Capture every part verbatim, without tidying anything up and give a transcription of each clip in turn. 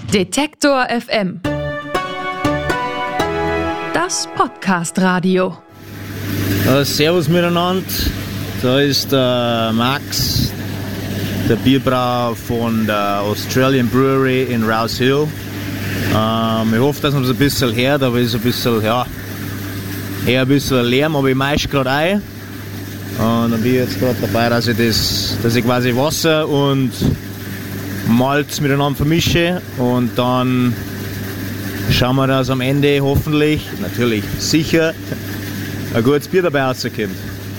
Detektor F M. Das Podcast-Radio. Uh, servus miteinander, da ist der Max, der Bierbrauer von der Australian Brewery in Rouse Hill. Um, ich hoffe, dass man es ein bisschen hört, aber es ist ein bisschen, ja, eher ein bisschen Lärm, aber ich maische gerade ein. Und dann bin ich jetzt gerade dabei, dass ich, das, dass ich quasi Wasser und Malz miteinander vermische und dann schauen wir, dass am Ende hoffentlich, natürlich sicher, ein gutes Bier dabei rauskommt.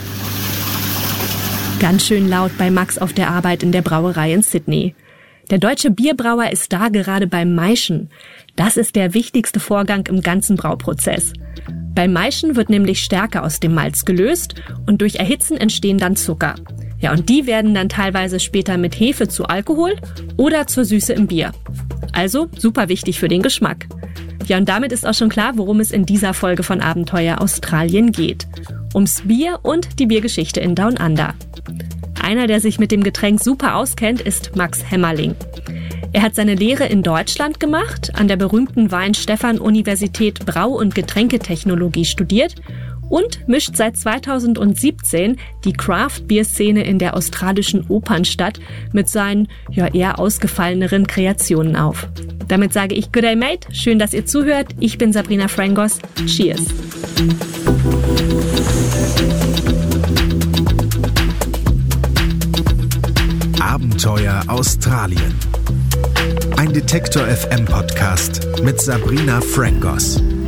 Ganz schön laut bei Max auf der Arbeit in der Brauerei in Sydney. Der deutsche Bierbrauer ist da gerade beim Maischen. Das ist der wichtigste Vorgang im ganzen Brauprozess. Beim Maischen wird nämlich Stärke aus dem Malz gelöst und durch Erhitzen entstehen dann Zucker. Ja, und die werden dann teilweise später mit Hefe zu Alkohol oder zur Süße im Bier. Also super wichtig für den Geschmack. Ja, und damit ist auch schon klar, worum es in dieser Folge von Abenteuer Australien geht. Ums Bier und die Biergeschichte in Down Under. Einer, der sich mit dem Getränk super auskennt, ist Max Hämmerling. Er hat seine Lehre in Deutschland gemacht, an der berühmten Weihenstephan-Universität Brau- und Getränketechnologie studiert und mischt seit zweitausendsiebzehn die Craft-Bier-Szene in der australischen Opernstadt mit seinen ja eher ausgefalleneren Kreationen auf. Damit sage ich Good day, mate. Schön, dass ihr zuhört. Ich bin Sabrina Frangos. Cheers. Abenteuer Australien. Ein Detektor F M Podcast mit Sabrina Frangos.